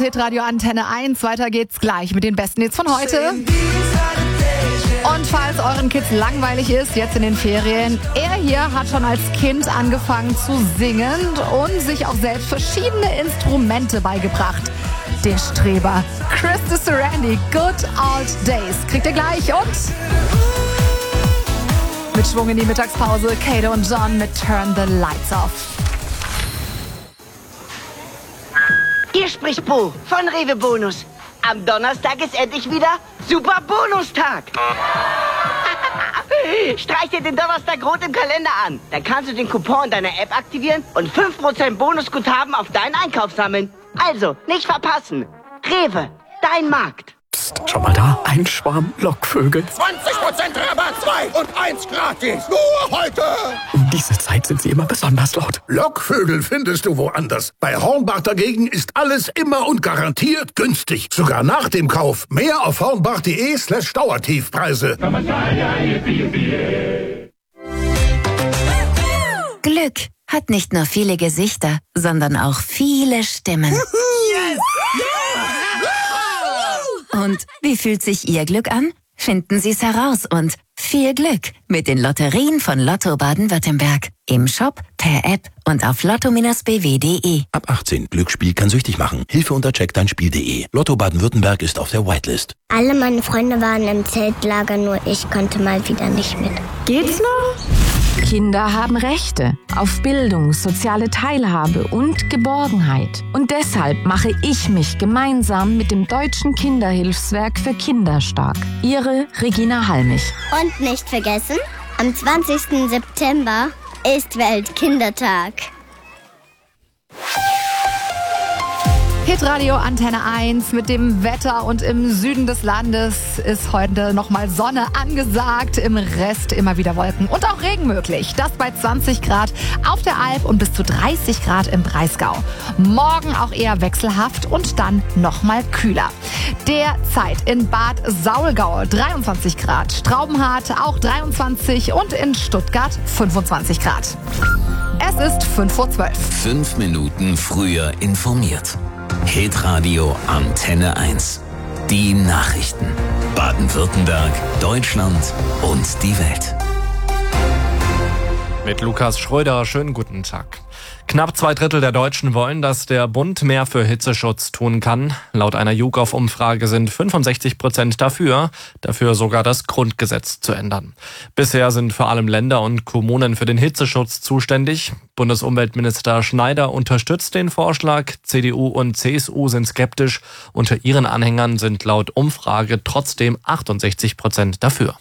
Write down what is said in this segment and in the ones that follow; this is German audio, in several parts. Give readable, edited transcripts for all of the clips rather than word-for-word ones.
Hitradio Antenne 1. Weiter geht's gleich mit den besten Hits von heute. Und falls euren Kids langweilig ist, jetzt in den Ferien, er hier hat schon als Kind angefangen zu singen und sich auch selbst verschiedene Instrumente beigebracht. Der Streber Chris Sarandon, Good Old Days. Kriegt ihr gleich und mit Schwung in die Mittagspause, Kato und John mit Turn the Lights Off. Hier spricht Bo von Rewe Bonus. Am Donnerstag ist endlich wieder Super Bonustag. Streich dir den Donnerstag rot im Kalender an. Dann kannst du den Coupon deiner App aktivieren und 5% Bonusguthaben auf deinen Einkauf sammeln. Also, nicht verpassen. Rewe, dein Markt. Psst, schau mal da, ein Schwarm Lockvögel. 20% Rabatt, 2 und 1 gratis. Nur heute. Um diese Zeit sind sie immer besonders laut. Lockvögel findest du woanders. Bei Hornbach dagegen ist alles immer und garantiert günstig. Sogar nach dem Kauf. Mehr auf hornbach.de/Dauertiefpreise. Glück hat nicht nur viele Gesichter, sondern auch viele Stimmen. Und wie fühlt sich Ihr Glück an? Finden Sie es heraus und viel Glück mit den Lotterien von Lotto Baden-Württemberg. Im Shop, per App und auf lotto-bw.de. Ab 18. Glücksspiel kann süchtig machen. Hilfe unter checkdeinspiel.de. Lotto Baden-Württemberg ist auf der Whitelist. Alle meine Freunde waren im Zeltlager, nur ich konnte mal wieder nicht mit. Geht's noch? Kinder haben Rechte auf Bildung, soziale Teilhabe und Geborgenheit. Und deshalb mache ich mich gemeinsam mit dem Deutschen Kinderhilfswerk für Kinder stark. Ihre Regina Halmich. Und nicht vergessen, am 20. September ist Weltkindertag. Hitradio Antenne 1 mit dem Wetter und im Süden des Landes ist heute nochmal Sonne angesagt, im Rest immer wieder Wolken und auch Regen möglich. Das bei 20 Grad auf der Alp und bis zu 30 Grad im Breisgau. Morgen auch eher wechselhaft und dann nochmal kühler. Derzeit in Bad Saulgau 23 Grad, Straubenhardt auch 23 und in Stuttgart 25 Grad. Es ist 5:12 Uhr. 5 Minuten früher informiert. Hitradio Antenne 1. Die Nachrichten. Baden-Württemberg, Deutschland und die Welt. Mit Lukas Schröder, schönen guten Tag. Knapp 2/3 der Deutschen wollen, dass der Bund mehr für Hitzeschutz tun kann. Laut einer YouGov-Umfrage sind 65% dafür sogar das Grundgesetz zu ändern. Bisher sind vor allem Länder und Kommunen für den Hitzeschutz zuständig. Bundesumweltminister Schneider unterstützt den Vorschlag. CDU und CSU sind skeptisch. Unter ihren Anhängern sind laut Umfrage trotzdem 68% dafür.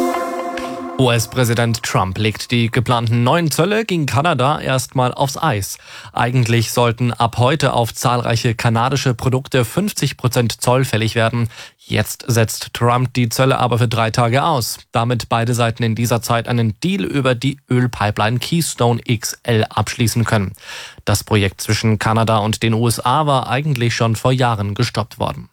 US-Präsident Trump legt die geplanten neuen Zölle gegen Kanada erstmal aufs Eis. Eigentlich sollten ab heute auf zahlreiche kanadische Produkte 50% Zoll fällig werden. Jetzt setzt Trump die Zölle aber für 3 Tage aus, damit beide Seiten in dieser Zeit einen Deal über die Ölpipeline Keystone XL abschließen können. Das Projekt zwischen Kanada und den USA war eigentlich schon vor Jahren gestoppt worden.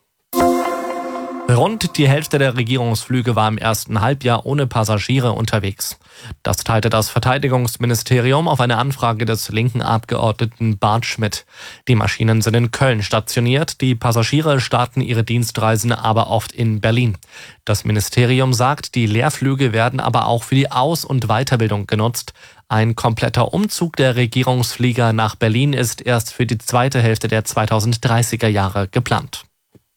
Rund die Hälfte der Regierungsflüge war im ersten Halbjahr ohne Passagiere unterwegs. Das teilte das Verteidigungsministerium auf eine Anfrage des linken Abgeordneten Bart Schmidt. Die Maschinen sind in Köln stationiert, die Passagiere starten ihre Dienstreisen aber oft in Berlin. Das Ministerium sagt, die Leerflüge werden aber auch für die Aus- und Weiterbildung genutzt. Ein kompletter Umzug der Regierungsflieger nach Berlin ist erst für die zweite Hälfte der 2030er Jahre geplant.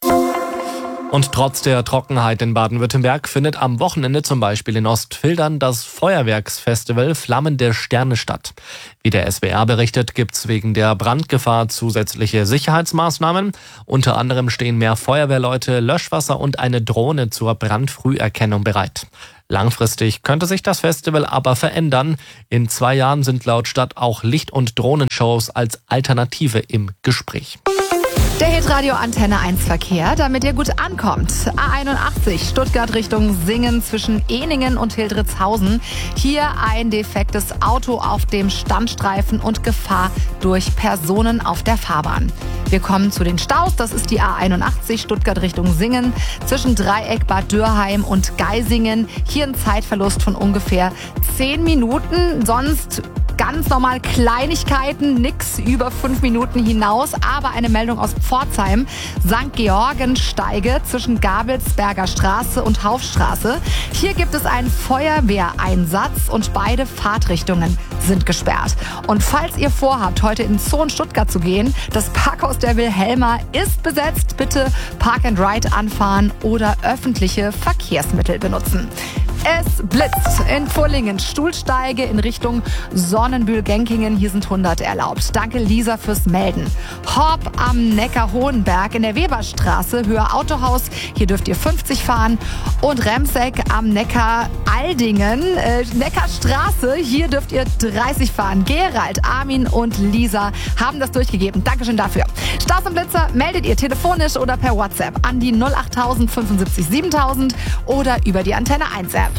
Und trotz der Trockenheit in Baden-Württemberg findet am Wochenende zum Beispiel in Ostfildern das Feuerwerksfestival Flammen der Sterne statt. Wie der SWR berichtet, gibt's wegen der Brandgefahr zusätzliche Sicherheitsmaßnahmen. Unter anderem stehen mehr Feuerwehrleute, Löschwasser und eine Drohne zur Brandfrüherkennung bereit. Langfristig könnte sich das Festival aber verändern. In 2 Jahren sind laut Stadt auch Licht- und Drohnenshows als Alternative im Gespräch. Der Hitradio Antenne 1 Verkehr, damit ihr gut ankommt. A81 Stuttgart Richtung Singen zwischen Ehningen und Hildritzhausen. Hier ein defektes Auto auf dem Standstreifen und Gefahr durch Personen auf der Fahrbahn. Wir kommen zu den Staus. Das ist die A81 Stuttgart Richtung Singen zwischen Dreieck Bad Dürrheim und Geisingen. Hier ein Zeitverlust von ungefähr 10 Minuten. Sonst ganz normal Kleinigkeiten, nix über 5 Minuten hinaus, aber eine Meldung aus Pforzheim, St. Georgensteige zwischen Gabelsberger Straße und Haufstraße. Hier gibt es einen Feuerwehreinsatz und beide Fahrtrichtungen sind gesperrt. Und falls ihr vorhabt, heute in den Zoo in Stuttgart zu gehen, das Parkhaus der Wilhelma ist besetzt. Bitte Park and Ride anfahren oder öffentliche Verkehrsmittel benutzen. Es blitzt in Pfullingen, Stuhlsteige in Richtung Sonnenbühl-Genkingen. Hier sind 100 erlaubt. Danke Lisa fürs Melden. Horb am Neckar-Hohenberg in der Weberstraße, Höher Autohaus. Hier dürft ihr 50 fahren. Und Remseck am Neckar-Aldingen, Neckarstraße. Hier dürft ihr 30 fahren. Gerald, Armin und Lisa haben das durchgegeben. Dankeschön dafür. Staus und Blitzer meldet ihr telefonisch oder per WhatsApp an die 08000 75 7000 oder über die Antenne 1 App.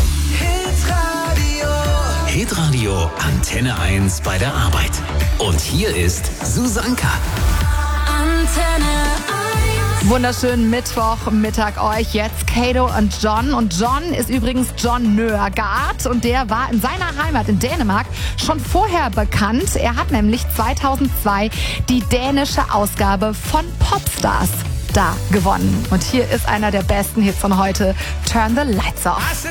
Hitradio Antenne 1 bei der Arbeit. Und hier ist Susanka. Wunderschönen Mittwochmittag euch. Jetzt Kato und John. Und John ist übrigens John Nørgaard. Und der war in seiner Heimat in Dänemark schon vorher bekannt. Er hat nämlich 2002 die dänische Ausgabe von Popstars da gewonnen. Und hier ist einer der besten Hits von heute, Turn the Lights Off.